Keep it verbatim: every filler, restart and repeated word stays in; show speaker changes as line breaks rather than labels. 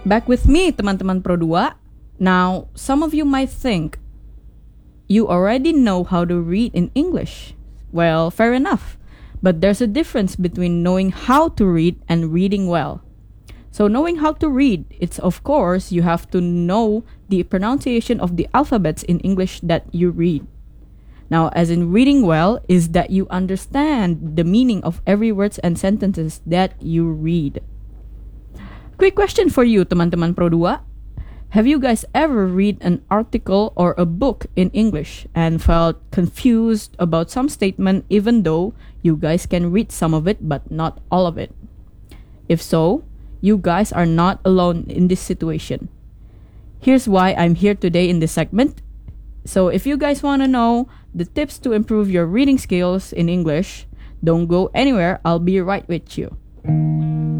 Back with me, teman-teman Pro dua. Now, some of you might think you already know how to read in English. Well, fair enough. But there's a difference between knowing how to read and reading well. So knowing how to read, it's of course you have to know the pronunciation of the alphabets in English that you read. Now, as in reading well is that you understand the meaning of every words and sentences that you read. Quick question for you, teman-teman Pro dua. Have you guys ever read an article or a book in English and felt confused about some statement even though you guys can read some of it but not all of it? If so, you guys are not alone in this situation. Here's why I'm here today in this segment. So if you guys want to know the tips to improve your reading skills in English, don't go anywhere. I'll be right with you.